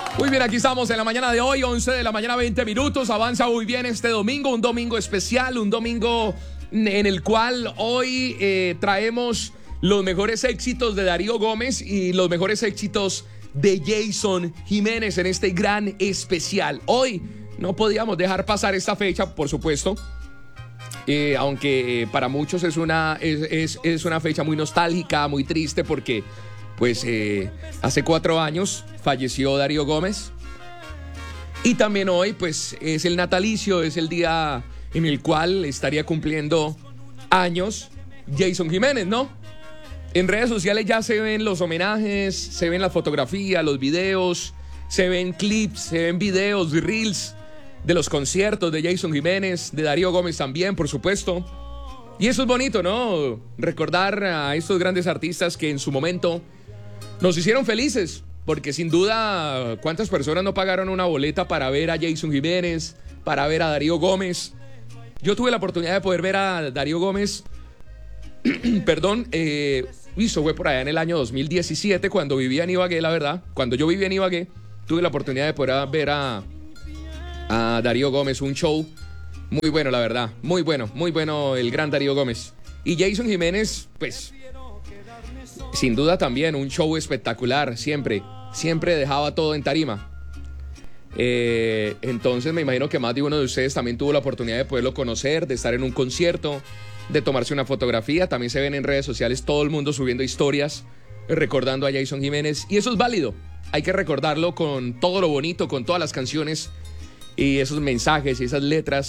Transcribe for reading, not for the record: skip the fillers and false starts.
Muy bien, aquí estamos en la mañana de hoy, 11 de la mañana, 20 minutos. Avanza muy bien este domingo, un domingo especial, un domingo en el cual hoy traemos los mejores éxitos de Darío Gómez y los mejores éxitos de Jason Jiménez en este gran especial. Hoy no podíamos dejar pasar esta fecha, por supuesto, aunque para muchos es una fecha muy nostálgica, muy triste, porque pues hace 4 años falleció Darío Gómez. Y también hoy pues es el natalicio, es el día en el cual estaría cumpliendo años Jason Jiménez, ¿no? En redes sociales ya se ven los homenajes, se ven las fotografías, los videos, se ven clips, se ven videos, reels de los conciertos de Jason Jiménez, de Darío Gómez también, por supuesto. Y eso es bonito, ¿no? Recordar a estos grandes artistas que en su momento nos hicieron felices, porque sin duda, ¿cuántas personas no pagaron una boleta para ver a Jason Jiménez, para ver a Darío Gómez? Yo tuve la oportunidad de poder ver a Darío Gómez, perdón, eso fue por allá en el año 2017, cuando vivía en Ibagué, la verdad. Cuando yo vivía en Ibagué, tuve la oportunidad de poder ver a Darío Gómez, un show muy bueno, la verdad, muy bueno el gran Darío Gómez. Y Jason Jiménez, pues, sin duda también un show espectacular, siempre dejaba todo en tarima. Entonces me imagino que más de uno de ustedes también tuvo la oportunidad de poderlo conocer, de estar en un concierto, de tomarse una fotografía. También se ven en redes sociales todo el mundo subiendo historias recordando a Jason Jiménez, y eso es válido. Hay que recordarlo con todo lo bonito, con todas las canciones y esos mensajes y esas letras